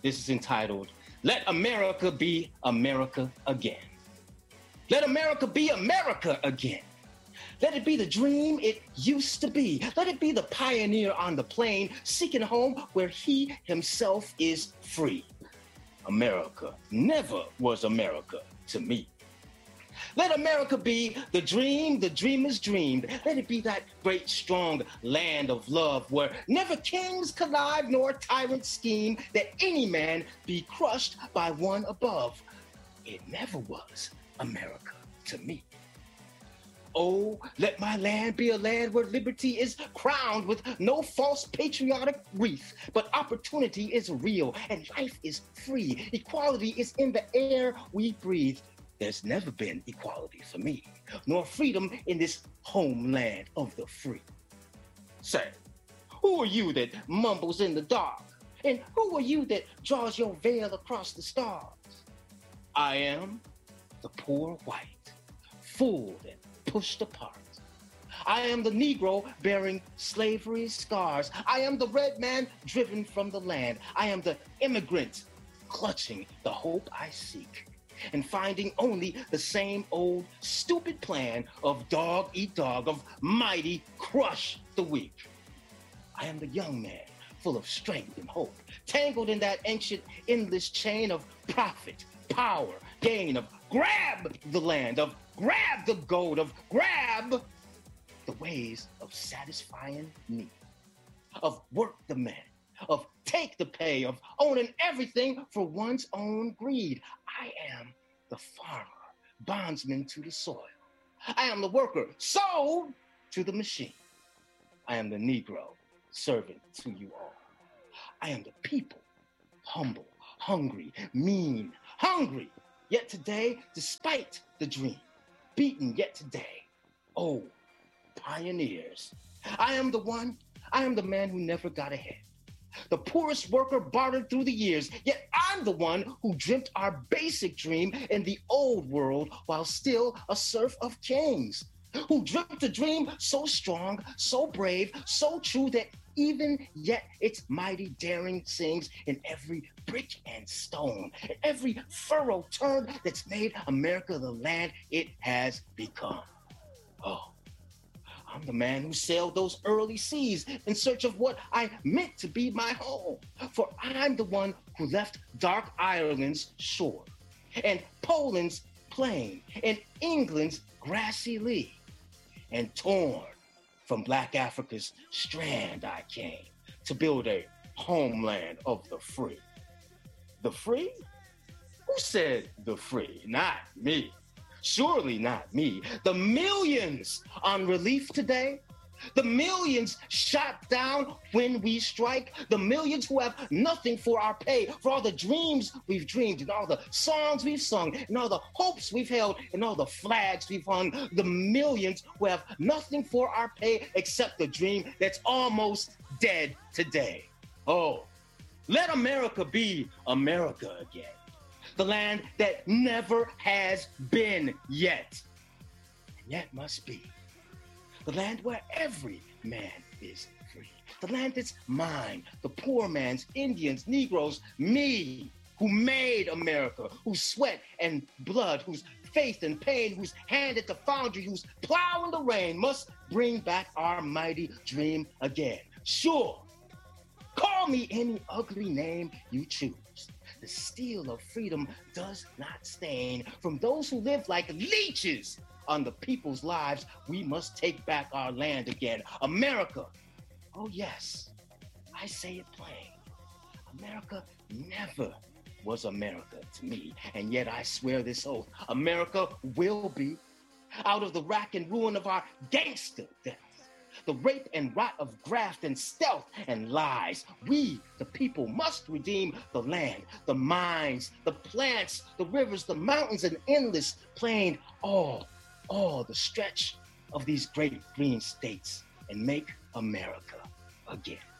This is entitled, Let America Be America Again. Let America be America again. Let it be the dream it used to be. Let it be the pioneer on the plain, seeking a home where he himself is free. America never was America to me. Let America be the dream the dreamers dreamed. Let it be that great, strong land of love where never kings connive nor tyrants scheme, that any man be crushed by one above. It never was America to me. Oh, let my land be a land where liberty is crowned with no false patriotic wreath, but opportunity is real and life is free. Equality is in the air we breathe. There's never been equality for me, nor freedom in this homeland of the free. Say, who are you that mumbles in the dark? And who are you that draws your veil across the stars? I am the poor white, fooled and pushed apart. I am the Negro bearing slavery's scars. I am the red man driven from the land. I am the immigrant clutching the hope I seek and finding only the same old stupid plan of dog eat dog, of mighty crush the weak. I am the young man full of strength and hope, tangled in that ancient endless chain of profit, power, gain, of grab the land, of grab the gold, of grab the ways of satisfying need, of work the man, of take the pay, of owning everything for one's own greed. I am the farmer, bondsman to the soil. I am the worker, sold to the machine. I am the Negro, servant to you all. I am the people, humble, hungry, mean, hungry, yet today, despite the dream, beaten yet today. Oh, pioneers. I am the man who never got ahead. The poorest worker bartered through the years, yet I'm the one who dreamt our basic dream in the old world while still a serf of kings. Who dreamt a dream so strong, so brave, so true that even yet its mighty daring sings in every brick and stone, in every furrow turned that's made America the land it has become. Oh, I'm the man who sailed those early seas in search of what I meant to be my home. For I'm the one who left dark Ireland's shore, and Poland's plain, and England's grassy lea, and torn from Black Africa's strand I came to build a homeland of the free. The free? Who said the free? Not me. Surely not me. The millions on relief today, the millions shot down when we strike, the millions who have nothing for our pay, for all the dreams we've dreamed, and all the songs we've sung, and all the hopes we've held, and all the flags we've hung, the millions who have nothing for our pay except the dream that's almost dead today. Oh, let America be America again. The land that never has been yet, and yet must be. The land where every man is free. The land that's mine, the poor man's, Indians, Negroes, me, who made America, whose sweat and blood, whose faith and pain, whose hand at the foundry, whose plow in the rain must bring back our mighty dream again. Sure, call me any ugly name you choose. The steel of freedom does not stain. From those who live like leeches on the people's lives, we must take back our land again. America, oh yes, I say it plain. America never was America to me, and yet I swear this oath, America will be. Out of the rack and ruin of our gangster death, the rape and rot of graft and stealth and lies, we, the people, must redeem the land, the mines, the plants, the rivers, the mountains, and endless plain, all the stretch of these great green states, and make America again.